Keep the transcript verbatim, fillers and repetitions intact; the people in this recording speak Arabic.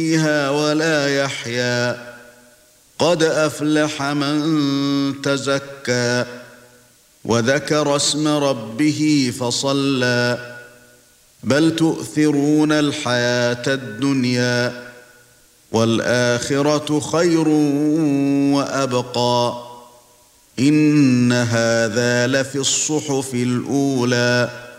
فيها ولا يحيى قد أفلح من تزكى وذكر اسم ربه فصلى بل تؤثرون الحياة الدنيا والآخرة خير وأبقى إن هذا لفي الصحف الأولى